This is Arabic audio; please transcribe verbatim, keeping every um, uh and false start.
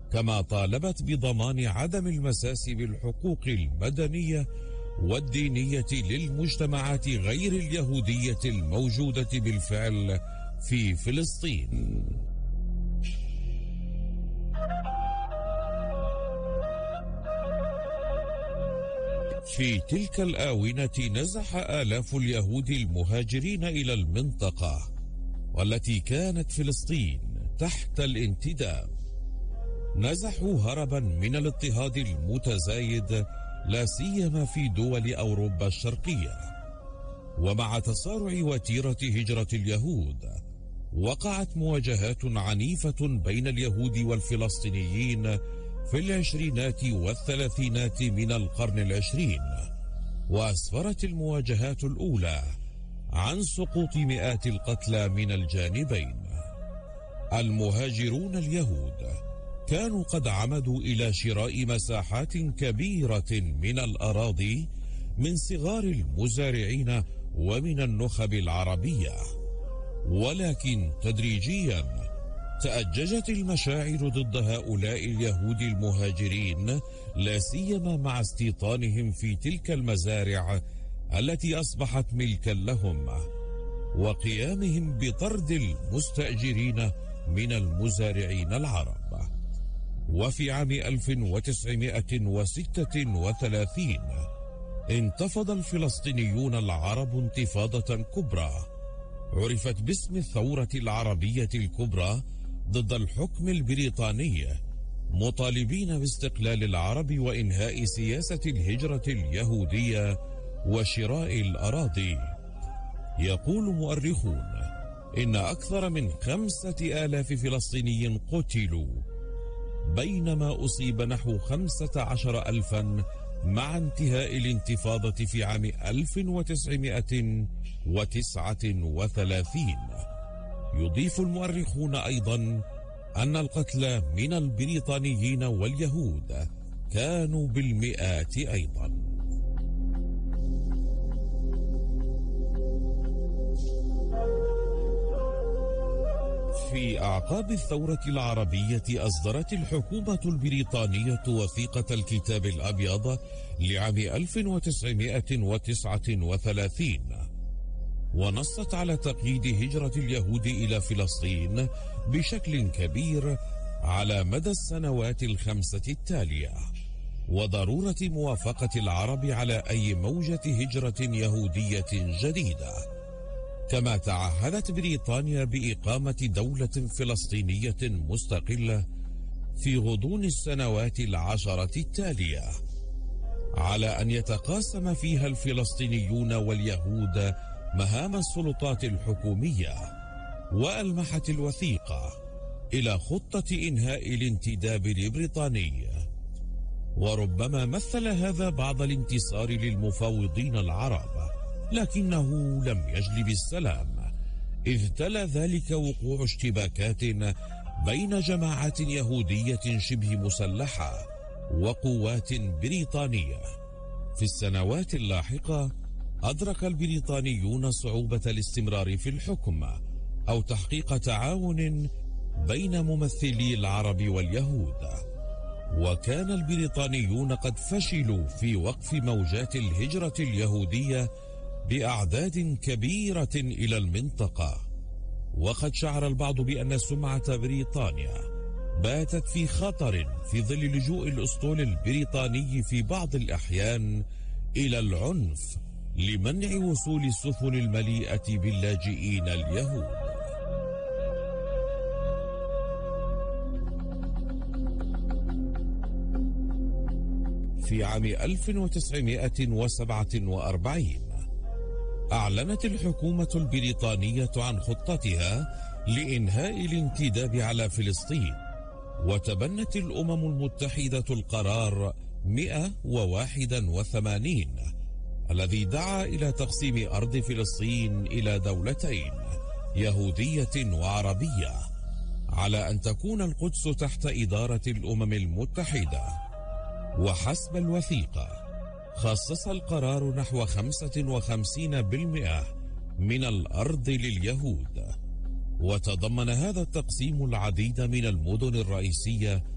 كما طالبت بضمان عدم المساس بالحقوق المدنية والدينية للمجتمعات غير اليهودية الموجودة بالفعل في فلسطين. في تلك الآونة نزح آلاف اليهود المهاجرين إلى المنطقة والتي كانت فلسطين تحت الانتداب. نزحوا هربا من الاضطهاد المتزايد لا سيما في دول أوروبا الشرقية. ومع تسارع وتيرة هجرة اليهود وقعت مواجهات عنيفة بين اليهود والفلسطينيين في العشرينات والثلاثينات من القرن العشرين، وأسفرت المواجهات الأولى عن سقوط مئات القتلى من الجانبين. المهاجرون اليهود كانوا قد عمدوا إلى شراء مساحات كبيرة من الأراضي من صغار المزارعين ومن النخب العربية، ولكن تدريجيا تأججت المشاعر ضد هؤلاء اليهود المهاجرين، لا سيما مع استيطانهم في تلك المزارع التي أصبحت ملكا لهم، وقيامهم بطرد المستأجرين من المزارعين العرب. وفي عام ألف وتسعمائة وستة وثلاثين انتفض الفلسطينيون العرب انتفاضة كبرى عرفت باسم الثورة العربية الكبرى ضد الحكم البريطاني، مطالبين باستقلال العرب وإنهاء سياسة الهجرة اليهودية وشراء الأراضي. يقول مؤرخون إن أكثر من خمسة آلاف فلسطيني قتلوا، بينما أصيب نحو خمسة عشر ألفا مع انتهاء الانتفاضة في عام ألف وتسعمائة وتسعة وثلاثين. يضيف المؤرخون أيضا أن القتلى من البريطانيين واليهود كانوا بالمئات أيضا. في أعقاب الثورة العربية أصدرت الحكومة البريطانية وثيقة الكتاب الأبيض لعام ألف وتسعمائة وتسعة وثلاثين، ونصت على تقييد هجرة اليهود إلى فلسطين بشكل كبير على مدى السنوات الخمسة التالية، وضرورة موافقة العرب على أي موجة هجرة يهودية جديدة. كما تعهدت بريطانيا بإقامة دولة فلسطينية مستقلة في غضون السنوات العشرة التالية، على أن يتقاسم فيها الفلسطينيون واليهود مهام السلطات الحكومية. وألمحت الوثيقة إلى خطة إنهاء الانتداب البريطاني، وربما مثل هذا بعض الانتصار للمفاوضين العرب، لكنه لم يجلب السلام، إذ تلا ذلك وقوع اشتباكات بين جماعات يهودية شبه مسلحة وقوات بريطانية. في السنوات اللاحقة أدرك البريطانيون صعوبة الاستمرار في الحكم أو تحقيق تعاون بين ممثلي العرب واليهود، وكان البريطانيون قد فشلوا في وقف موجات الهجرة اليهودية بأعداد كبيرة إلى المنطقة. وقد شعر البعض بأن سمعة بريطانيا باتت في خطر في ظل لجوء الأسطول البريطاني في بعض الأحيان إلى العنف لمنع وصول السفن المليئة باللاجئين اليهود. في عام ألف وتسعمائة وسبعة وأربعين أعلنت الحكومة البريطانية عن خطتها لإنهاء الانتداب على فلسطين، وتبنت الأمم المتحدة القرار مئة وواحد وثمانين الذي دعا إلى تقسيم أرض فلسطين إلى دولتين، يهودية وعربية، على أن تكون القدس تحت إدارة الأمم المتحدة. وحسب الوثيقة خصص القرار نحو خمسة وخمسين بالمئة من الأرض لليهود، وتضمن هذا التقسيم العديد من المدن الرئيسية